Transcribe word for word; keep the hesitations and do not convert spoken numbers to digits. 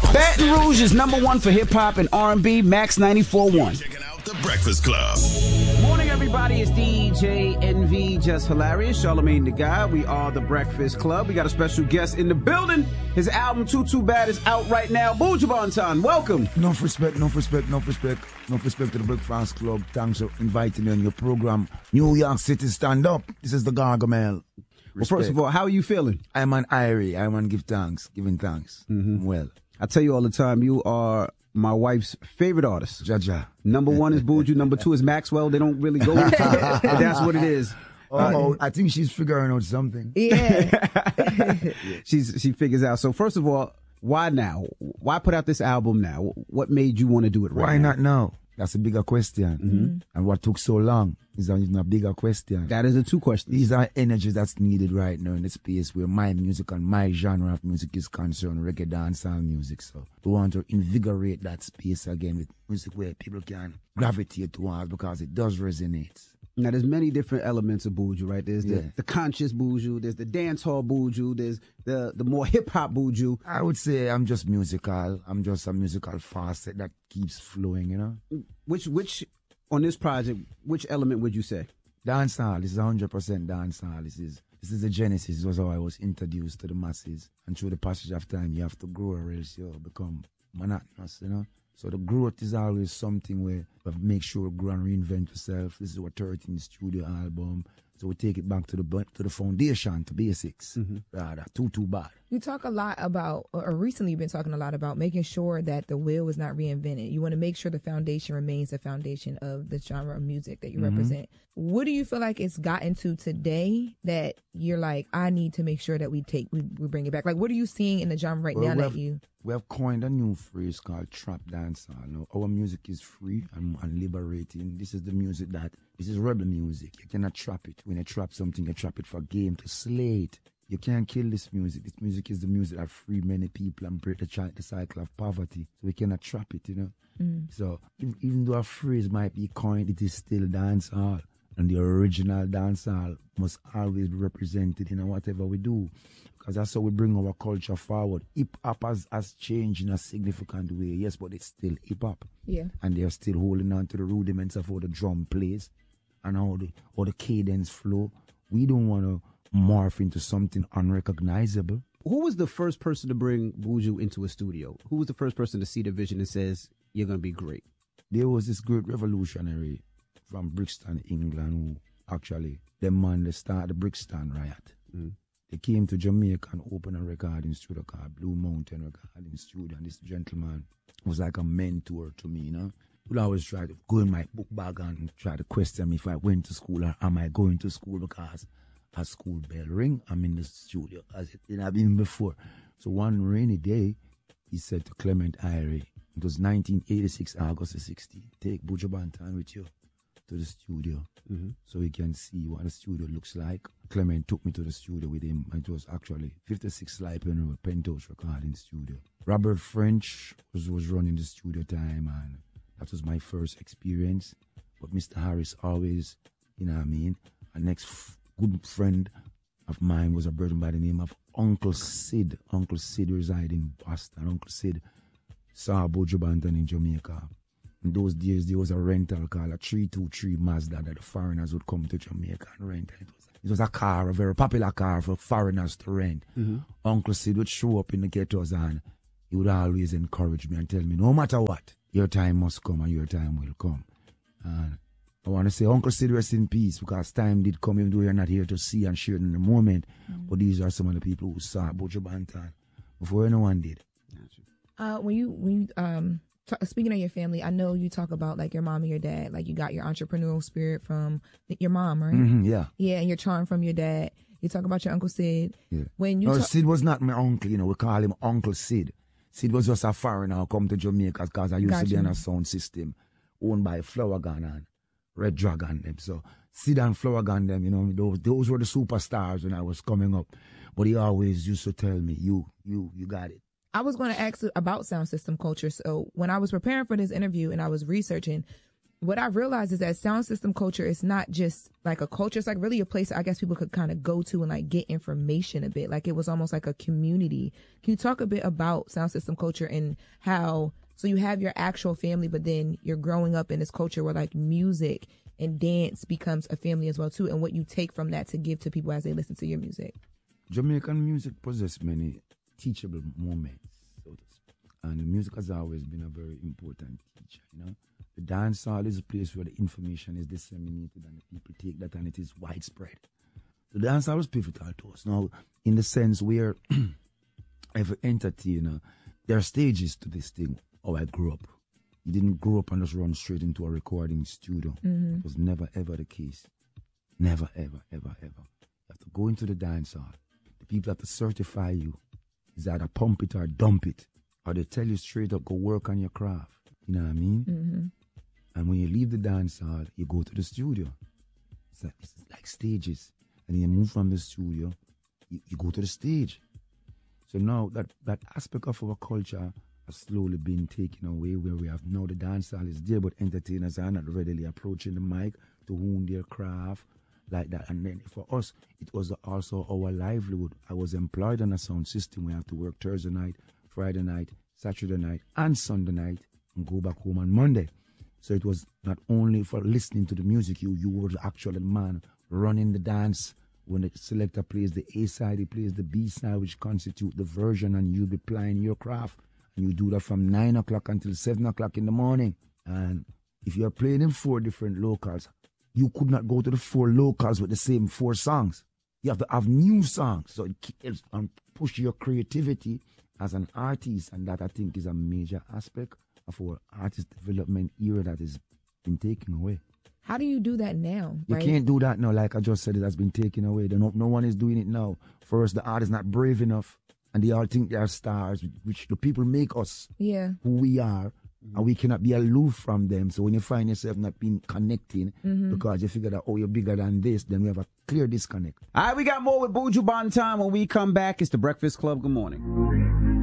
Baton Rouge is number one for hip-hop and R and B, Max ninety-four point one. Checking out The Breakfast Club. Morning, everybody. It's D J N V, Just Hilarious, Charlamagne the Guy. We are The Breakfast Club. We got a special guest in the building. His album, Too Too Bad, is out right now. Buju Banton, welcome. Enough respect, enough respect, enough respect. Enough respect to the Breakfast Club. Thanks for inviting me on your program. New York City, stand up. This is the Gargamel. Well, first of all, how are you feeling? I'm an Irie. I want to give thanks, giving thanks. Mm-hmm. Well, I tell you all the time, you are my wife's favorite artist. Jaja. Number one is Buju. Number two is Maxwell. They don't really go with that, but that's what it is. Oh, uh, I think she's figuring out something. Yeah. she's She figures out. So first of all, why now? Why put out this album now? What made you want to do it right Why now? not now? That's a bigger question. Mm-hmm. And what took so long is a, a bigger question. That is a two questions. These are energies that's needed right now in the space where my music and my genre of music is concerned, reggae, dancehall music. So we want to invigorate that space again with music where people can gravitate towards because it does resonate. Now, there's many different elements of Buju, right? There's the, yeah. the conscious Buju, there's the dance hall Buju, there's the, the more hip-hop Buju. I would say I'm just musical. I'm just a musical facet that keeps flowing, you know? Which, which on this project, which element would you say? Dancehall. This is one hundred percent dancehall. This is, this is the genesis. This was how I was introduced to the masses. And through the passage of time, you have to grow or else you become monotonous, you know? So the growth is always something where we make sure we grow and reinvent yourself. This is our thirteenth studio album. So we take it back to the to the foundation, to basics. Mm-hmm. Rather, too, too bad. You talk a lot about, or recently you've been talking a lot about making sure that the wheel is not reinvented. You want to make sure the foundation remains the foundation of the genre of music that you mm-hmm. represent. What do you feel like it's gotten to today that you're like, I need to make sure that we take, we, we bring it back? Like, what are you seeing in the genre right well, now we that have, you... We have coined a new phrase called trap dancehall. Now, our music is free and, and liberating. This is the music that, this is rebel music. You cannot trap it. When you trap something, you trap it for game, to slay it. You can't kill this music. This music is the music that free many people and break the, ch- the cycle of poverty. So we cannot trap it, you know. Mm. So if, even though a phrase might be coined, it is still dancehall. And the original dancehall must always be represented in whatever we do. Because that's how we bring our culture forward. Hip-hop has, has changed in a significant way, yes, but it's still hip-hop. Yeah. And they're still holding on to the rudiments of how the drum plays and how the, how the cadence flow. We don't want to morph into something unrecognizable. Who was the first person to bring Buju into a studio? Who was the first person to see the vision and says, you're going to be great? There was this great revolutionary from Brixton, England, who actually, them man, they started the Brixton riot. Mm. They came to Jamaica and opened a recording studio called Blue Mountain Recording Studio. And this gentleman was like a mentor to me, you know. He would always try to go in my book bag and try to question me if I went to school or am I going to school, because a school bell ring, I'm in the studio, as it had been before. So one rainy day, he said to Clement Irie, it was nineteen eighty-six, August the sixteenth, take Buju Banton with you to the studio, mm-hmm. so he can see what the studio looks like. Clement took me to the studio with him. It was actually fifty-six Slipen Road, Penthouse Recording Studio. Robert French was, was running the studio time, and that was my first experience. But Mister Harris always, you know what I mean, a next f- good friend of mine was a brother by the name of Uncle Sid. Uncle Sid resided in Boston. Uncle Sid saw Buju Banton in Jamaica. In those days, there was a rental called a three two three Mazda that the foreigners would come to Jamaica and rent. It was, it was a car, a very popular car for foreigners to rent. Mm-hmm. Uncle Sid would show up in the ghettos and he would always encourage me and tell me, no matter what, your time must come and your time will come. And I want to say, Uncle Sid, rest in peace, because time did come, even though you're not here to see and share it in the moment. Mm-hmm. But these are some of the people who saw Buju Banton before anyone did. Uh, when you, when you, um, t- speaking of your family, I know you talk about like your mom and your dad, like you got your entrepreneurial spirit from your mom, right? Mm-hmm, yeah. Yeah, and your charm from your dad. You talk about your Uncle Sid. Yeah. When you no, ta- Sid was not my uncle, you know, we call him Uncle Sid. Sid was just a foreigner who come to Jamaica because I used Got to be you. on a sound system owned by Flower Gun and Red Dragon them. So Sid and Flower Gun them, you know, those, those were the superstars when I was coming up. But he always used to tell me, you, you, you got it. I was going to ask about sound system culture. So when I was preparing for this interview and I was researching, what I realized is that sound system culture is not just like a culture. It's like really a place I guess people could kind of go to and like get information a bit. Like it was almost like a community. Can you talk a bit about sound system culture and how, so you have your actual family, but then you're growing up in this culture where like music and dance becomes a family as well too, and what you take from that to give to people as they listen to your music? Jamaican music possesses many teachable moments, so to speak. And the music has always been a very important teacher, you know. The dance hall is a place where the information is disseminated and the people take that and it is widespread. The dance hall was pivotal to us. Now, in the sense where every entertainer, there are stages to this thing, how I grew up. You didn't grow up and just run straight into a recording studio. Mm-hmm. It was never, ever the case. Never, ever, ever, ever. You have to go into the dance hall. The people have to certify you. It's either pump it or dump it. Or they tell you straight up, go work on your craft. You know what I mean? Mm-hmm. And when you leave the dance hall, you go to the studio. It's like, it's like stages. And then you move from the studio, you, you go to the stage. So now that, that aspect of our culture has slowly been taken away, where we have now the dance hall is there, but entertainers are not readily approaching the mic to hone their craft like that. And then for us, it was also our livelihood. I was employed on a sound system. We have to work Thursday night, Friday night, Saturday night, and Sunday night, and go back home on Monday. So it was not only for listening to the music, you you were actually the man running the dance. When the selector plays the A side, he plays the B side, which constitute the version, and you'll be playing your craft. And you do that from nine o'clock until seven o'clock in the morning. And if you're playing in four different locals, you could not go to the four locals with the same four songs. You have to have new songs. So it keeps and push your creativity as an artist, and that I think is a major aspect of our artist development era that has been taken away. How do you do that now? You right? can't do that now. Like I just said, it has been taken away. No, no one is doing it now. First, the art is not brave enough, and they all think they are stars, which the people make us yeah. who we are, and we cannot be aloof from them. So when you find yourself not being connecting mm-hmm. because you figure that, oh, you're bigger than this, then we have a clear disconnect. All right, we got more with Buju Banton when we come back. It's the Breakfast Club. Good morning.